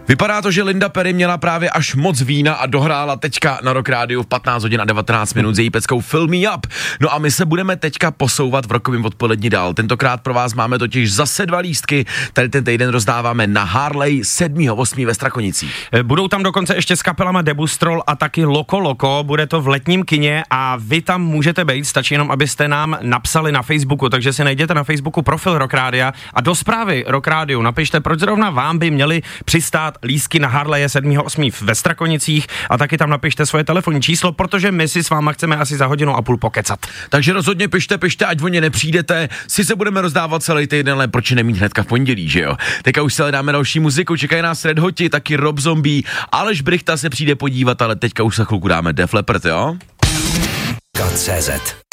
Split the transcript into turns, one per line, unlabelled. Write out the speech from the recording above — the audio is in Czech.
Vypadá to, že Linda Perry měla právě až moc vína a dohrála teďka na Rock Rádiu v 15 hodin a 19 minut s její peckou Fill Me Up. No a my se budeme teďka posouvat v rokovém odpolední dál. Tentokrát pro vás máme totiž zase 2 lístky. Tady ten týden rozdáváme na Harley 7.8. ve Strakonicích.
Budou tam dokonce ještě s kapelama Debustrol a taky Loko Loko. Bude to v letním kině a vy tam můžete být. Stačí jenom, abyste nám napsali na Facebooku, takže si najděte na Facebooku profil Rock Rádia a do zprávy Rock Rádiu napište, proč zrovna vám by měli přistát lístky na Harley 7.8. ve Strakonicích a taky tam napište svoje telefonní číslo, protože my si s váma chceme asi za 1.5 hodiny pokecat.
Takže rozhodně pište, ať o ně nepřijdete. Si se budeme rozdávat celý týden, ale proč nemít hnedka v pondělí, že jo? Teďka už se dáme další muziku, čekají nás Red Hoti, taky Rob Zombie, Aleš Brichta se přijde podívat, ale teďka už se chvilku dáme Def Leppard, jo?
.cz